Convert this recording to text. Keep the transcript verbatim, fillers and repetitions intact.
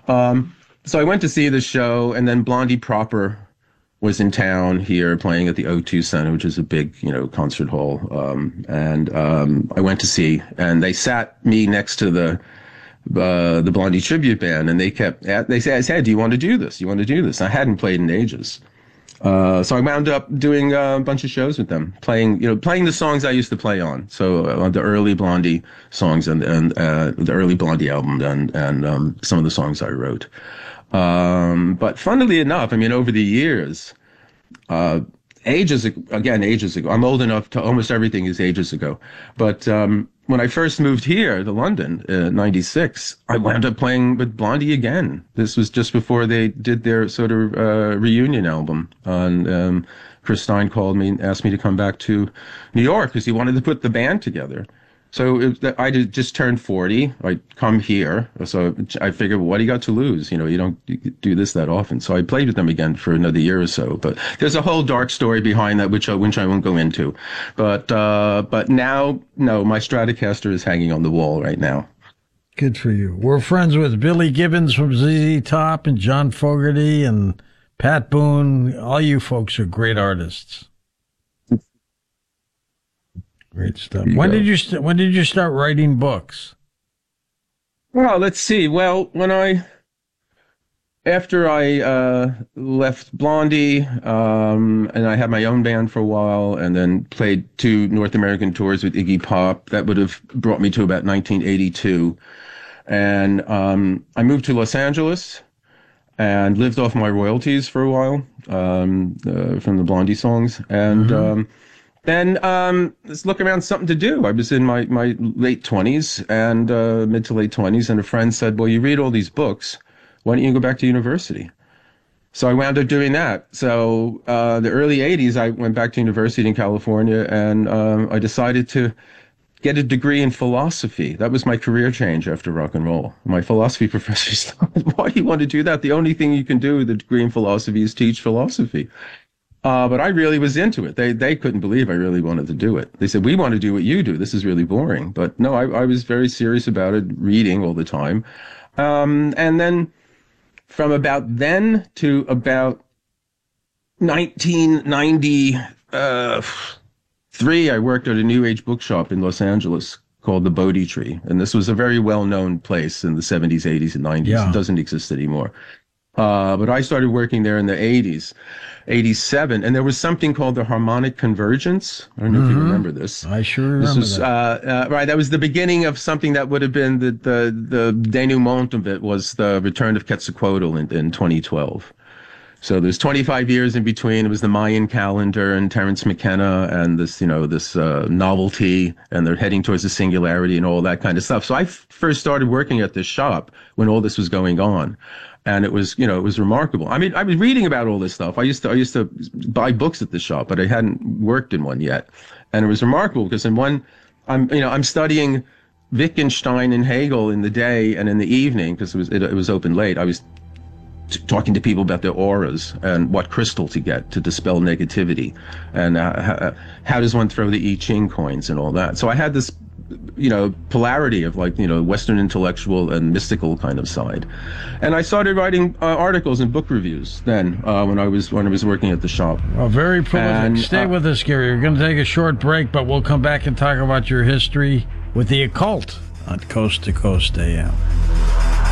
Um, so I went to see the show, and then Blondie proper was in town here playing at the O two Center, which is a big, you know, concert hall. Um, and um, I went to see, and they sat me next to the uh, the Blondie tribute band, and they kept, they said, "Hey, do you want to do this? You want to do this?" I hadn't played in ages. Uh, so I wound up doing uh, a bunch of shows with them, playing, you know, playing the songs I used to play on. So uh, the early Blondie songs and and uh, the early Blondie album and and um, some of the songs I wrote. Um, but funnily enough, I mean, over the years, uh, ages ago, again, ages ago. I'm old enough to almost everything is ages ago. But um, when I first moved here to London in uh, ninety-six, I wound up playing with Blondie again. This was just before they did their sort of uh, reunion album. And um, Chris Stein called me and asked me to come back to New York because he wanted to put the band together. So it, I just turned forty. I come here. So I figured, well, what do you got to lose? You know, you don't do this that often. So I played with them again for another year or so. But there's a whole dark story behind that, which I, which I won't go into. But uh, but now, no, my Stratocaster is hanging on the wall right now. Good for you. We're friends with Billy Gibbons from Z Z Top and John Fogerty and Pat Boone. All you folks are great artists. Great stuff. When go. did you st- when did you start writing books? Well, let's see. Well, when I after I uh, left Blondie, um, and I had my own band for a while, and then played two North American tours with Iggy Pop. That would have brought me to about nineteen eighty-two, and um, I moved to Los Angeles and lived off my royalties for a while um, uh, from the Blondie songs, and. Mm-hmm. Um, Then um, let's look around something to do. I was in my, my late twenties and uh, mid to late twenties, and a friend said, well, you read all these books. Why don't you go back to university? So I wound up doing that. So uh, the early eighties, I went back to university in California, and um, I decided to get a degree in philosophy. That was my career change after rock and roll. My philosophy professor said, why do you want to do that? The only thing you can do with a degree in philosophy is teach philosophy. Uh, but I really was into it. They they couldn't believe I really wanted to do it. They said, we want to do what you do. This is really boring. But no, I, I was very serious about it, reading all the time. Um, and then from about then to about nineteen ninety-three, I worked at a New Age bookshop in Los Angeles called the Bodhi Tree. And this was a very well-known place in the seventies, eighties, and nineties. Yeah. It doesn't exist anymore. Uh, but I started working there in the eighties, eighty-seven, and there was something called the harmonic convergence. I don't know mm-hmm. if you remember this. I sure remember this was, that. Uh, uh, right, that was the beginning of something that would have been the, the, the denouement of it was the return of Quetzalcoatl in, in twenty twelve. So there's twenty-five years in between. It was the Mayan calendar and Terence McKenna and this, you know, this uh, novelty, and they're heading towards the singularity and all that kind of stuff. So I f- first started working at this shop when all this was going on. And it was, you know, it was remarkable. I mean, I was reading about all this stuff. I used to, I used to buy books at the shop, but I hadn't worked in one yet. And it was remarkable because in one, I'm, you know, I'm studying Wittgenstein and Hegel in the day, and in the evening, because it was, it, it was open late, I was t- talking to people about their auras and what crystal to get to dispel negativity, and uh, how, how does one throw the I Ching coins and all that. So I had this, you know, polarity of like, you know, Western intellectual and mystical kind of side. And I started writing uh, articles and book reviews then uh, when I was when I was working at the shop. Well, very prolific. And, Stay uh, with us, Gary. We're going to take a short break, but we'll come back and talk about your history with the occult on Coast to Coast A M.